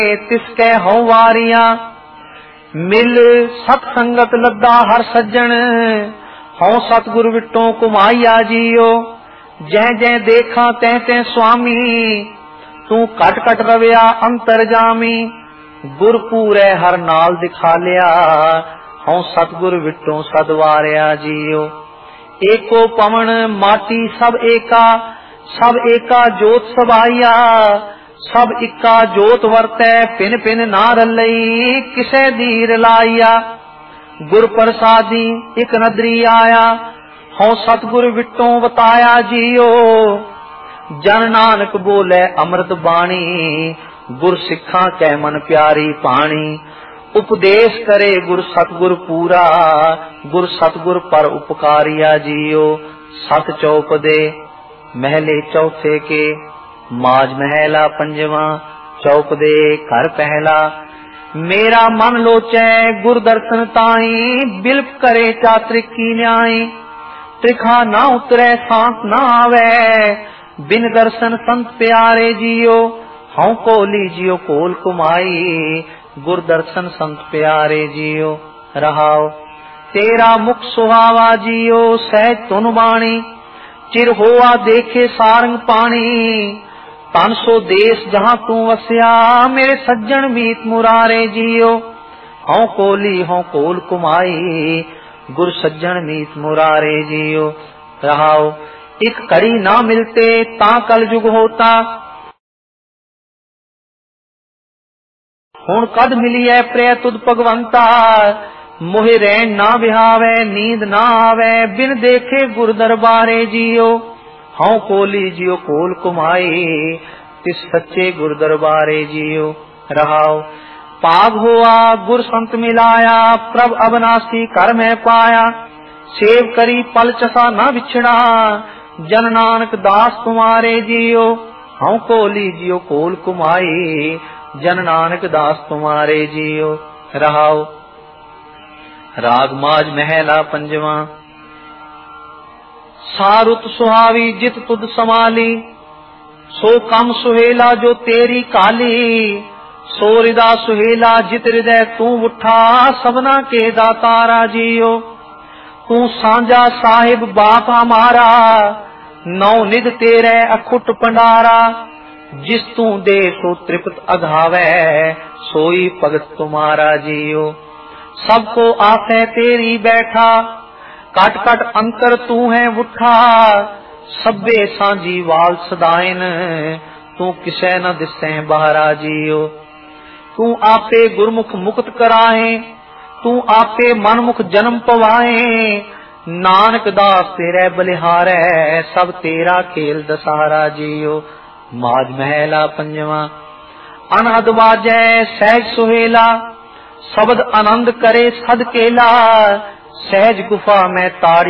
तिसकै हौ वारिया। मिल सत संगत लद्दा हर सज्जन, हौ सतगुर विटों कुमाइया जियो। जै जै देखा तै तै स्वामी, तू कट कट रविया अंतर जामी। गुर पूरे हर नाल दिखा लिया, हौ सतगुर विटों सदवारिया जियो। एको पवन माटी सब एका जोत सबाइया। सब इक्का जोत वरतै पिन पिन ना रलई, किसे दीर लाइया। गुर प्रसादी इक नदरी आया, हौ सतगुर विटों बताया जियो। जन नानक बोले अमृत बाणी, गुर सिखा कै मन प्यारी पाणी। उपदेश करे गुर सतगुर पूरा, गुर सतगुर पर उपकारिया जियो। सत चौपदे महले चौथे के, माज महला पंजवा। चौपदे घर पहला, मेरा मन लोचै गुर दर्शन ताई। बिल्प करे चात्रिक की न्याय, त्रिखा ना उतरे सांस ना आवे। बिन दर्शन संत प्यारे जियो, हौ को लीजियो कोल कुमाई। गुर दर्शन संत प्यारे जियो। रहाओ तेरा मुख सुहावा जियो, सहज तुन बाणी। चिर होआ देखे सारंग पानी, तन सो देश जहां तू वसिया। मेरे सज्जन मीत मुरारे जियो, हौ कोली हौ कोल कुमाई। गुर सज्जन मीत मुरारे जियो। रहाओ एक कड़ी ना मिलते ता कल जुग होता। हुण कद मिलिए प्रिय तुद भगवंता। मोहे रैन ना बिहावे नींद ना आवे, बिन देखे गुर दरबारे जियो। हौ कोली जियो कोल कुमाई, तिस सच्चे गुर दरबारे जियो। रहाओ पाग हुआ गुर संत मिलाया, प्रभ अविनाशी कर में पाया। सेव करी पल चसा न बिछड़ा, जन नानक दास तुम्हारे जियो। हौ कोली जियो कोल कुमाई, जन नानक दास तुम्हारे जियो। रहाओ राग माज महला पंजवा। सारुत सुहावी जित तुद समाली, सो कम सुहेला जो तेरी काली। सो हृदा सुहेला जित हृदय तू उठा, सबना के दातारा जियो। तू सांझा साहिब बाप हमारा, नौ निध तेरे अखुट पंडारा। जिस तू दे सो तृप्त अघावे, सोई भगत तुम्हारा जियो। सबको आसे तेरी बैठा, कट कट अंतर तू है उठा। सब्बे सांझी वाल सदाइन, तू किसे न दिसे बहरा जियो। तू आपे गुरमुख मुक्त कराए, तू आपे मनमुख जन्म पवाए। नानक दास तेरे बलिहारै, सब तेरा खेल दसारा जियो। माज महला पंजवा। अनहद बाजै सहज सुहेला, शब्द आनंद करे सद केला। सहज गुफा में तारी